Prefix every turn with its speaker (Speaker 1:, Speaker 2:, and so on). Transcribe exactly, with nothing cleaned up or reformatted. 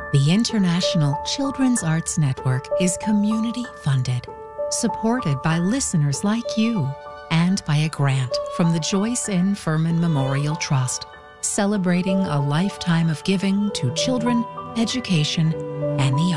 Speaker 1: The International Children's Arts Network is community funded, supported by listeners like you, and by a grant from the Joyce N. Furman Memorial Trust, celebrating a lifetime of giving to children, education, and the